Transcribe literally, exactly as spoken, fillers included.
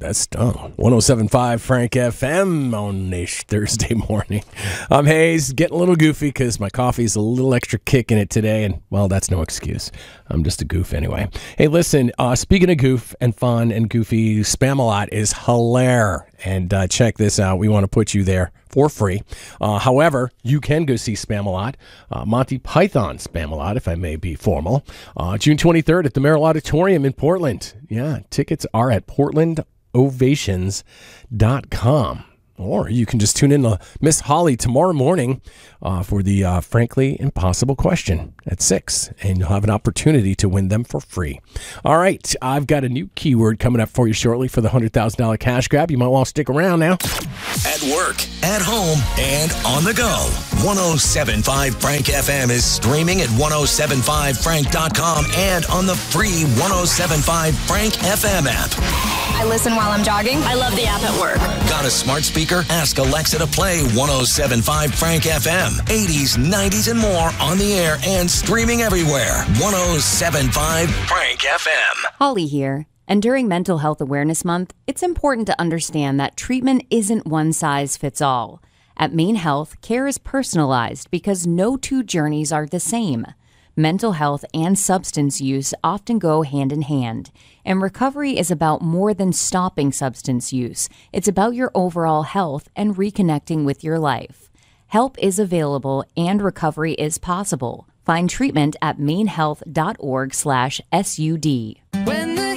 Best oh, one oh seven point five Frank F M on a Thursday morning. I'm Hayes, getting a little goofy because my coffee's a little extra kick in it today, and, well, that's no excuse. I'm just a goof anyway. Hey, listen, uh, speaking of goof and fun and goofy, Spamalot is hilarious. And uh, check this out. We want to put you there for free. Uh, however, you can go see Spamalot, uh, Monty Python Spamalot, if I may be formal, uh, June twenty-third at the Merrill Auditorium in Portland. Yeah, tickets are at portland ovations dot com. Or you can just tune in to Miss Holly tomorrow morning uh, for the uh, Frankly Impossible question at six, and you'll have an opportunity to win them for free. All right, I've got a new keyword coming up for you shortly for the one hundred thousand dollars cash grab. You might want to stick around now. At work, at home, and on the go. one oh seven point five Frank F M is streaming at ten seventy-five frank dot com and on the free ten seventy-five Frank F M app. I listen while I'm jogging. I love the app at work. Got a smart speaker? Ask Alexa to play ten seventy-five Frank F M. eighties, nineties, and more on the air and streaming everywhere. ten seventy-five Frank F M. Holly here. And during Mental Health Awareness Month, it's important to understand that treatment isn't one size fits all. At Maine Health, care is personalized because no two journeys are the same. Mental health and substance use often go hand in hand, and recovery is about more than stopping substance use. It's about your overall health and reconnecting with your life. Help is available and recovery is possible. Find treatment at mainehealth dot org slash S U D.